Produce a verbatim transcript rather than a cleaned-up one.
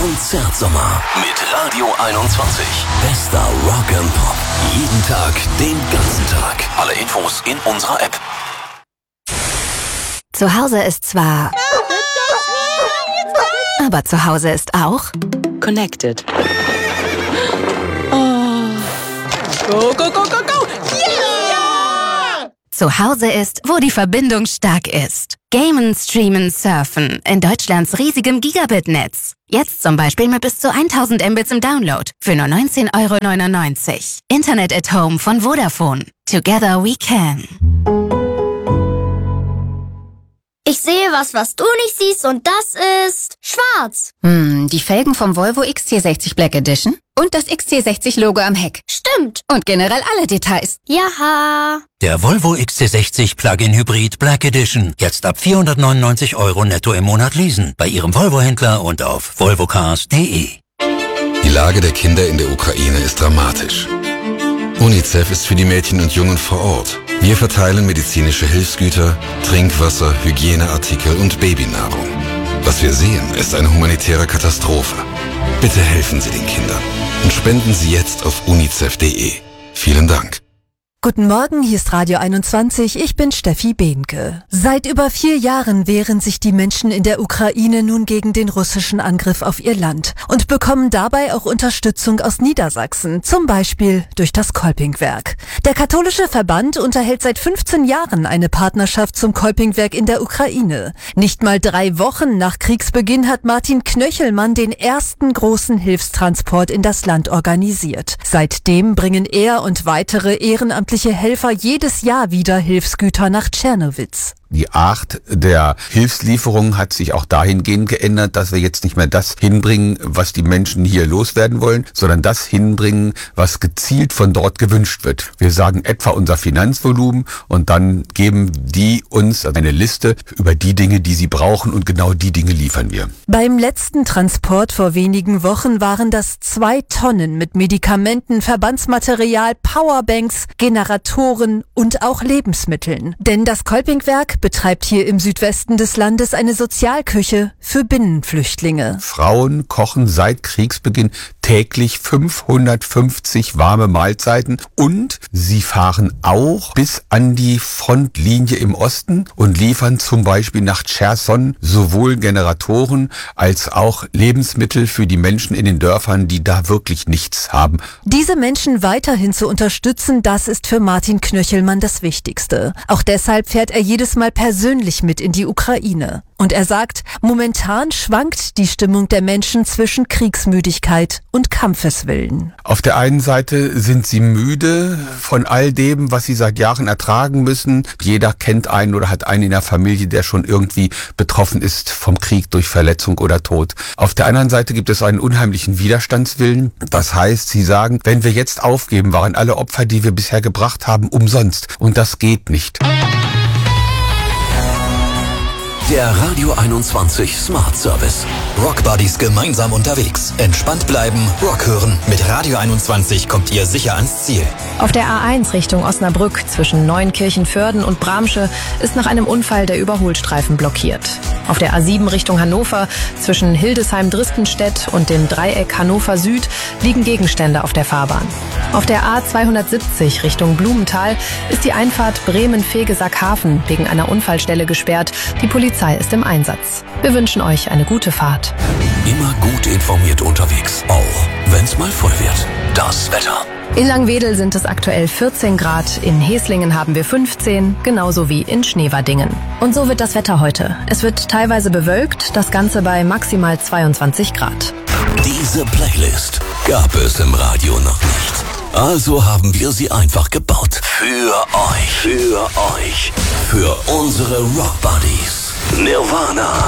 Konzertsommer mit Radio einundzwanzig. Bester Rock and Pop. Jeden Tag, den ganzen Tag. Alle Infos in unserer App. Zu Hause ist zwar... Aber zu Hause ist auch... Connected. Oh. Go, go, go, go, go! Yeah! Zu Hause ist, wo die Verbindung stark ist. Gamen, streamen, surfen in Deutschlands riesigem Gigabit-Netz. Jetzt zum Beispiel mit bis zu tausend Mbits im Download für nur neunzehn Euro neunundneunzig. Internet at Home von Vodafone. Together we can. Ich sehe was, was du nicht siehst, und das ist schwarz. Hm, die Felgen vom Volvo X C sechzig Black Edition und das X C sechzig Logo am Heck. Stimmt. Und generell alle Details. Jaha. Der Volvo X C sechzig Plug-in Hybrid Black Edition. Jetzt ab vierhundertneunundneunzig Euro netto im Monat leasen. Bei Ihrem Volvo-Händler und auf volvocars punkt de. Die Lage der Kinder in der Ukraine ist dramatisch. UNICEF ist für die Mädchen und Jungen vor Ort. Wir verteilen medizinische Hilfsgüter, Trinkwasser, Hygieneartikel und Babynahrung. Was wir sehen, ist eine humanitäre Katastrophe. Bitte helfen Sie den Kindern und spenden Sie jetzt auf unicef punkt de. Vielen Dank. Guten Morgen, hier ist Radio einundzwanzig, ich bin Steffi Behnke. Seit über vier Jahren wehren sich die Menschen in der Ukraine nun gegen den russischen Angriff auf ihr Land und bekommen dabei auch Unterstützung aus Niedersachsen, zum Beispiel durch das Kolpingwerk. Der katholische Verband unterhält seit fünfzehn Jahren eine Partnerschaft zum Kolpingwerk in der Ukraine. Nicht mal drei Wochen nach Kriegsbeginn hat Martin Knöchelmann den ersten großen Hilfstransport in das Land organisiert. Seitdem bringen er und weitere ehrenamtliche Helfer jedes Jahr wieder Hilfsgüter nach Tschernowitz. Die Art der Hilfslieferung hat sich auch dahingehend geändert, dass wir jetzt nicht mehr das hinbringen, was die Menschen hier loswerden wollen, sondern das hinbringen, was gezielt von dort gewünscht wird. Wir sagen etwa unser Finanzvolumen und dann geben die uns eine Liste über die Dinge, die sie brauchen, und genau die Dinge liefern wir. Beim letzten Transport vor wenigen Wochen waren das zwei Tonnen mit Medikamenten, Verbandsmaterial, Powerbanks, Generatoren und auch Lebensmitteln. Denn das Kolpingwerk betreibt hier im Südwesten des Landes eine Sozialküche für Binnenflüchtlinge. Frauen kochen seit Kriegsbeginn täglich fünfhundertfünfzig warme Mahlzeiten und sie fahren auch bis an die Frontlinie im Osten und liefern zum Beispiel nach Cherson sowohl Generatoren als auch Lebensmittel für die Menschen in den Dörfern, die da wirklich nichts haben. Diese Menschen weiterhin zu unterstützen, das ist für Martin Knöchelmann das Wichtigste. Auch deshalb fährt er jedes Mal persönlich mit in die Ukraine. Und er sagt, momentan schwankt die Stimmung der Menschen zwischen Kriegsmüdigkeit und Kampfeswillen. Auf der einen Seite sind sie müde von all dem, was sie seit Jahren ertragen müssen. Jeder kennt einen oder hat einen in der Familie, der schon irgendwie betroffen ist vom Krieg durch Verletzung oder Tod. Auf der anderen Seite gibt es einen unheimlichen Widerstandswillen. Das heißt, sie sagen, wenn wir jetzt aufgeben, waren alle Opfer, die wir bisher gebracht haben, umsonst. Und das geht nicht. Der Radio einundzwanzig Smart Service. Rock Buddies gemeinsam unterwegs. Entspannt bleiben, Rock hören. Mit Radio einundzwanzig kommt ihr sicher ans Ziel. Auf der A eins Richtung Osnabrück zwischen Neunkirchen-Vörden und Bramsche ist nach einem Unfall der Überholstreifen blockiert. Auf der A sieben Richtung Hannover zwischen Hildesheim-Dristenstedt und dem Dreieck Hannover Süd liegen Gegenstände auf der Fahrbahn. Auf der A zweihundertsiebzig Richtung Blumenthal ist die Einfahrt Bremen-Fegesack-Hafen wegen einer Unfallstelle gesperrt. Die Polizei ist im Einsatz. Wir wünschen euch eine gute Fahrt. Immer gut informiert unterwegs, auch wenn's mal voll wird. Das Wetter. In Langwedel sind es aktuell vierzehn Grad, in Heslingen haben wir fünfzehn, genauso wie in Schneewadingen. Und so wird das Wetter heute. Es wird teilweise bewölkt, das Ganze bei maximal zweiundzwanzig Grad. Diese Playlist gab es im Radio noch nicht. Also haben wir sie einfach gebaut. Für euch. Für euch. Für unsere Rock Buddies. Nirvana.